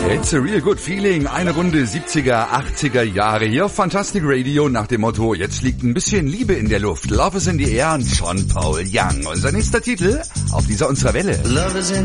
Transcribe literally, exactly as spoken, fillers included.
It's a real good feeling. Eine Runde siebziger, achtziger Jahre hier auf Fantastic Radio nach dem Motto, jetzt liegt ein bisschen Liebe in der Luft. Love is in the air und John Paul Young. Unser nächster Titel auf dieser unserer Welle. Love is in